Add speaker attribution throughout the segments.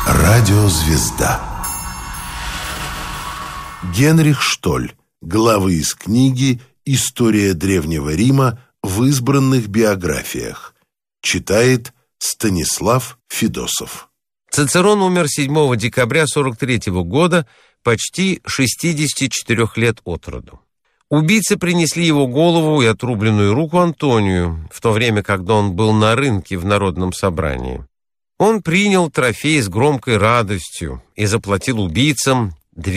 Speaker 1: Радиозвезда. Генрих Штоль. Главы из книги «История Древнего Рима» в избранных биографиях. Читает Станислав Федосов.
Speaker 2: Цицерон умер 7 декабря 43 года, почти 64 лет от роду. Убийцы принесли его голову и отрубленную руку Антонию, в то время, когда он был на рынке в народном собрании. Он принял трофей с громкой радостью и заплатил убийцам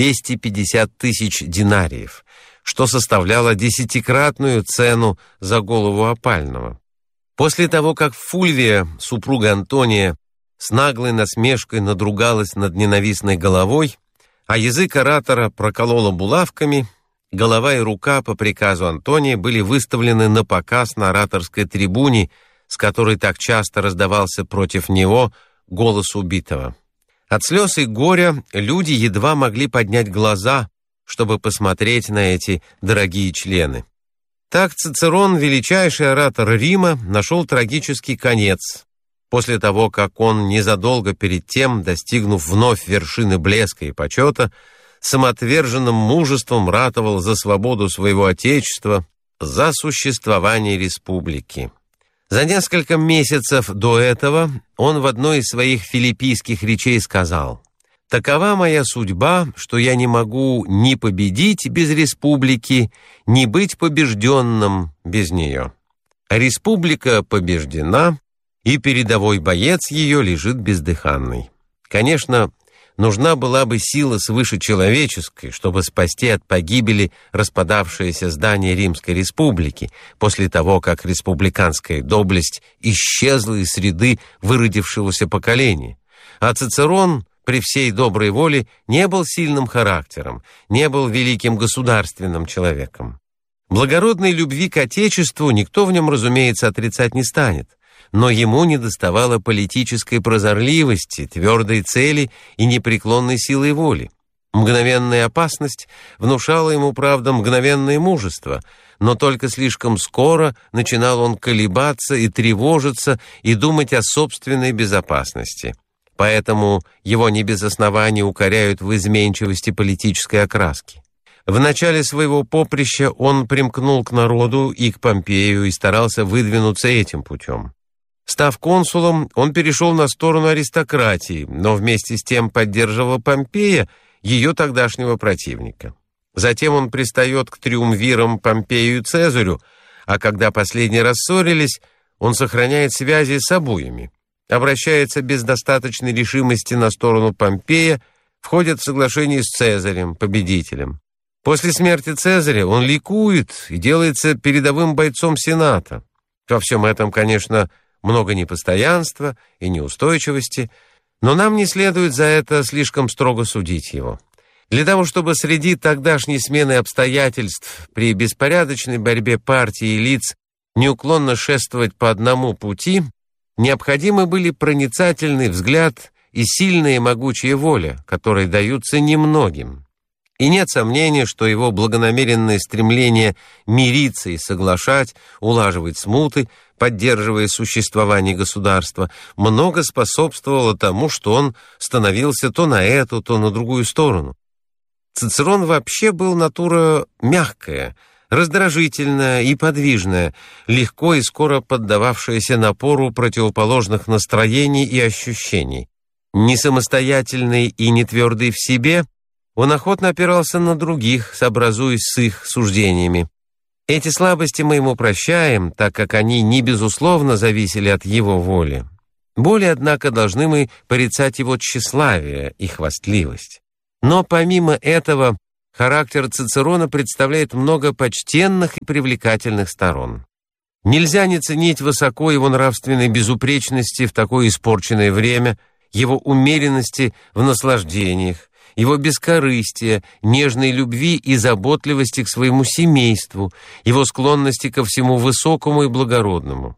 Speaker 2: 250 тысяч динариев, что составляло 10-кратную цену за голову опального. После того, как Фульвия, супруга Антония, с наглой насмешкой надругалась над ненавистной головой, а язык оратора проколола булавками, голова и рука по приказу Антония были выставлены на показ на ораторской трибуне, с которой так часто раздавался против него голос убитого. От слез и горя люди едва могли поднять глаза, чтобы посмотреть на эти дорогие члены. Так Цицерон, величайший оратор Рима, нашел трагический конец, после того, как он незадолго перед тем, достигнув вновь вершины блеска и почета, самоотверженным мужеством ратовал за свободу своего отечества, за существование республики. За несколько месяцев до этого он в одной из своих филиппийских речей сказал: «Такова моя судьба, что я не могу ни победить без республики, ни быть побежденным без нее. Республика побеждена, и передовой боец ее лежит бездыханный». Конечно, нужна была бы сила свыше человеческой, чтобы спасти от погибели распадавшееся здание Римской Республики после того, как республиканская доблесть исчезла из среды выродившегося поколения. А Цицерон, при всей доброй воле, не был сильным характером, не был великим государственным человеком. Благородной любви к Отечеству никто в нем, разумеется, отрицать не станет. Но ему недоставало политической прозорливости, твердой цели и непреклонной силы воли. Мгновенная опасность внушала ему, правда, мгновенное мужество, но только слишком скоро начинал он колебаться и тревожиться и думать о собственной безопасности. Поэтому его не без оснований укоряют в изменчивости политической окраски. В начале своего поприща он примкнул к народу и к Помпею и старался выдвинуться этим путем. Став консулом, он перешел на сторону аристократии, но вместе с тем поддерживал Помпея, ее тогдашнего противника. Затем он пристает к триумвирам Помпею и Цезарю, а когда последние рассорились, он сохраняет связи с обоими, обращается без достаточной решимости на сторону Помпея, входит в соглашение с Цезарем, победителем. После смерти Цезаря он ликует и делается передовым бойцом Сената. Во всем этом, конечно, много непостоянства и неустойчивости, но нам не следует за это слишком строго судить его. Для того, чтобы среди тогдашней смены обстоятельств при беспорядочной борьбе партий и лиц неуклонно шествовать по одному пути, необходимы были проницательный взгляд и сильная и могучая воля, которые даются немногим. И нет сомнения, что его благонамеренное стремление мириться и соглашать, улаживать смуты, поддерживая существование государства, много способствовало тому, что он становился то на эту, то на другую сторону. Цицерон вообще был натура мягкая, раздражительная и подвижная, легко и скоро поддававшаяся напору противоположных настроений и ощущений. Не самостоятельный и не твердый в себе, он охотно опирался на других, сообразуясь с их суждениями. Эти слабости мы ему прощаем, так как они не безусловно зависели от его воли. Более, однако, должны мы порицать его тщеславие и хвастливость. Но помимо этого, характер Цицерона представляет много почтенных и привлекательных сторон. Нельзя не ценить высоко его нравственной безупречности в такое испорченное время, его умеренности в наслаждениях, его бескорыстия, нежной любви и заботливости к своему семейству, его склонности ко всему высокому и благородному.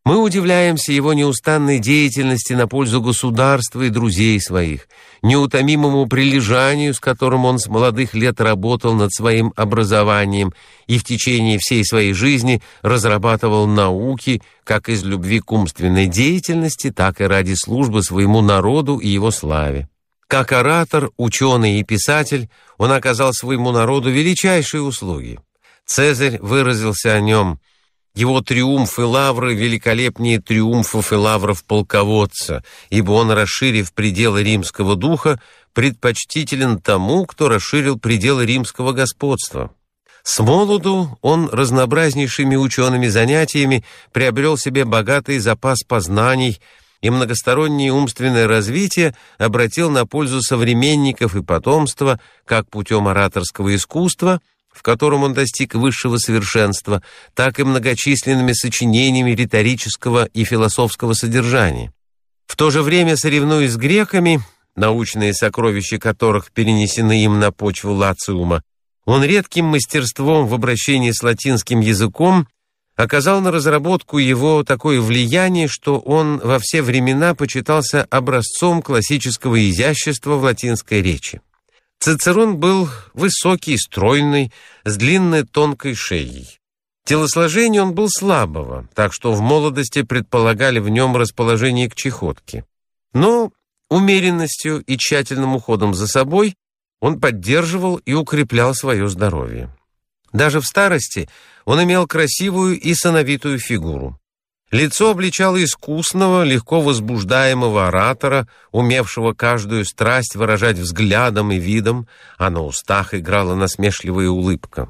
Speaker 2: Мы удивляемся его неустанной деятельности на пользу государства и друзей своих, неутомимому прилежанию, с которым он с молодых лет работал над своим образованием и в течение всей своей жизни разрабатывал науки как из любви к умственной деятельности, так и ради службы своему народу и его славе. Как оратор, ученый и писатель, он оказал своему народу величайшие услуги. Цезарь выразился о нем: «Его триумфы лавры великолепнее триумфов и лавров полководца, ибо он, расширив пределы римского духа, предпочтителен тому, кто расширил пределы римского господства». С молоду он разнообразнейшими учеными занятиями приобрел себе богатый запас познаний и многостороннее умственное развитие обратил на пользу современников и потомства как путем ораторского искусства, в котором он достиг высшего совершенства, так и многочисленными сочинениями риторического и философского содержания. В то же время, соревнуясь с греками, научные сокровища которых перенесены им на почву лациума, он редким мастерством в обращении с латинским языком оказал на разработку его такое влияние, что он во все времена почитался образцом классического изящества в латинской речи. Цицерон был высокий, стройный, с длинной тонкой шеей. Телосложение он был слабого, так что в молодости предполагали в нем расположение к чахотке. Но умеренностью и тщательным уходом за собой он поддерживал и укреплял свое здоровье. Даже в старости он имел красивую и сановитую фигуру. Лицо обличало искусного, легко возбуждаемого оратора, умевшего каждую страсть выражать взглядом и видом, а на устах играла насмешливая улыбка.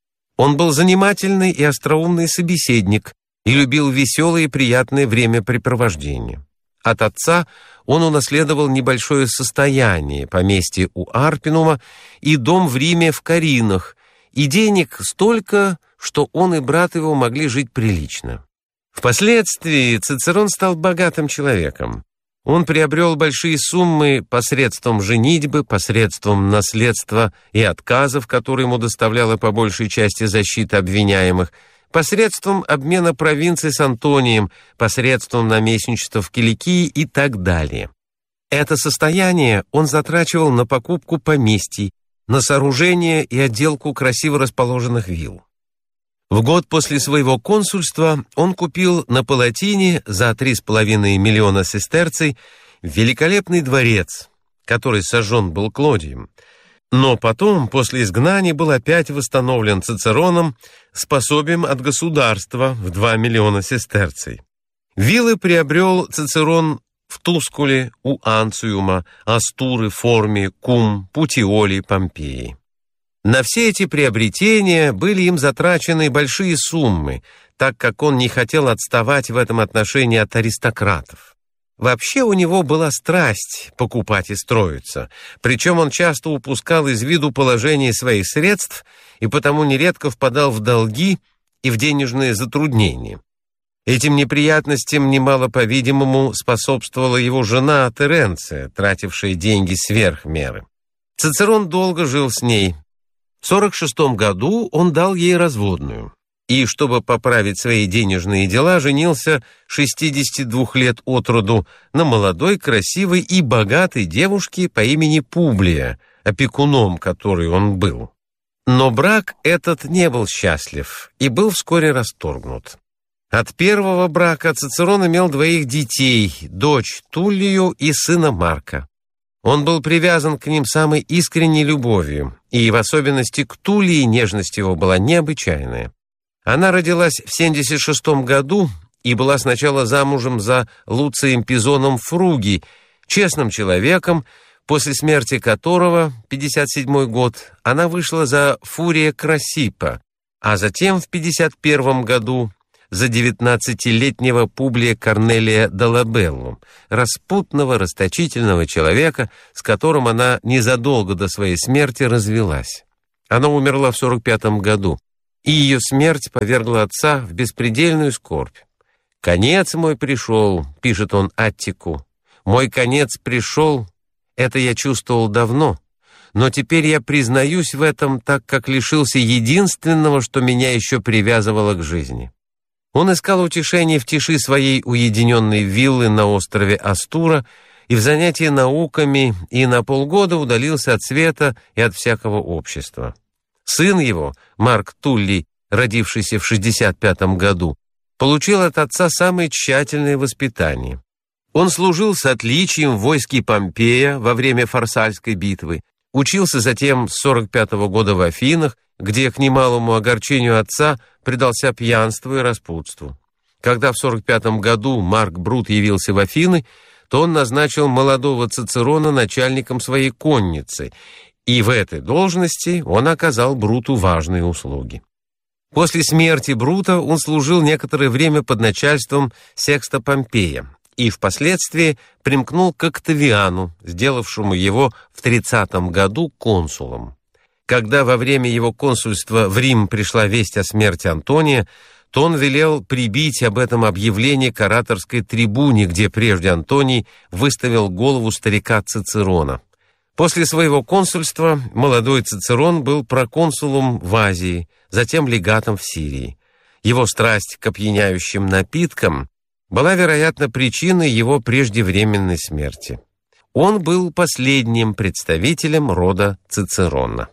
Speaker 2: Он был занимательный и остроумный собеседник и любил веселое и приятное времяпрепровождение. От отца он унаследовал небольшое состояние, поместье у Арпинума и дом в Риме в Каринах, и денег столько, что он и брат его могли жить прилично. Впоследствии Цицерон стал богатым человеком. Он приобрел большие суммы посредством женитьбы, посредством наследства и отказов, которые ему доставляла по большей части защита обвиняемых, посредством обмена провинций с Антонием, посредством наместничества в Киликии и так далее. Это состояние он затрачивал на покупку поместий, на сооружение и отделку красиво расположенных вилл. В год после своего консульства он купил на Палатине за 3,5 миллиона сестерций великолепный дворец, который сожжен был Клодием, но потом, после изгнания, был опять восстановлен Цицероном с пособием от государства в 2 миллиона сестерций. Виллы приобрел Цицерон в Тускуле, у Анциума, Астуры, Форме, Кум, Путиоли, Помпеи. На все эти приобретения были им затрачены большие суммы, так как он не хотел отставать в этом отношении от аристократов. Вообще у него была страсть покупать и строиться, причем он часто упускал из виду положение своих средств и потому нередко впадал в долги и в денежные затруднения. Этим неприятностям немало, по-видимому, способствовала его жена Теренция, тратившая деньги сверх меры. Цицерон долго жил с ней. В 46 году он дал ей разводную, и, чтобы поправить свои денежные дела, женился 62 лет от роду на молодой, красивой и богатой девушке по имени Публия, опекуном которой он был. Но брак этот не был счастлив и был вскоре расторгнут. От первого брака Цицерон имел 2 детей, дочь Туллию и сына Марка. Он был привязан к ним самой искренней любовью, и в особенности к Туллии нежность его была необычайная. Она родилась в 76 году и была сначала замужем за Луцием Пизоном Фруги, честным человеком, после смерти которого, 57 год, она вышла за Фурия Красипа, а затем в 51 году за 19-летнего Публия Корнелия Долабеллу, распутного, расточительного человека, с которым она незадолго до своей смерти развелась. Она умерла в 45 году, и ее смерть повергла отца в беспредельную скорбь. «Конец мой пришел», — пишет он Аттику, — «мой конец пришел, это я чувствовал давно, но теперь я признаюсь в этом, так как лишился единственного, что меня еще привязывало к жизни». Он искал утешение в тиши своей уединенной виллы на острове Астура и в занятии науками, и на полгода удалился от света и от всякого общества. Сын его, Марк Туллий, родившийся в 65 году, получил от отца самое тщательное воспитание. Он служил с отличием в войске Помпея во время Фарсальской битвы, учился затем с 45 года в Афинах, где к немалому огорчению отца предался пьянству и распутству. Когда в 45 году Марк Брут явился в Афины, то он назначил молодого Цицерона начальником своей конницы, и в этой должности он оказал Бруту важные услуги. После смерти Брута он служил некоторое время под начальством Секста Помпея и впоследствии примкнул к Октавиану, сделавшему его в 30 году консулом. Когда во время его консульства в Рим пришла весть о смерти Антония, то он велел прибить об этом объявление к ораторской трибуне, где прежде Антоний выставил голову старика Цицерона. После своего консульства молодой Цицерон был проконсулом в Азии, затем легатом в Сирии. Его страсть к опьяняющим напиткам была, вероятно, причиной его преждевременной смерти. Он был последним представителем рода Цицерона.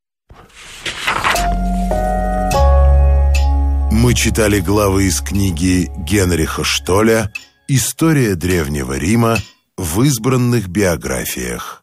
Speaker 1: Мы читали главы из книги Генриха Штоля «История Древнего Рима в избранных биографиях».